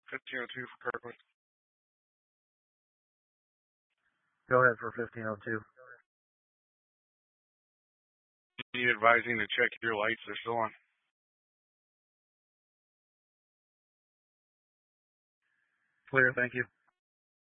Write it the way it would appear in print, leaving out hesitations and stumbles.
1502 for Kirkland. Go ahead for 1502. Need advising to check your lights, they're still on. Clear, thank you.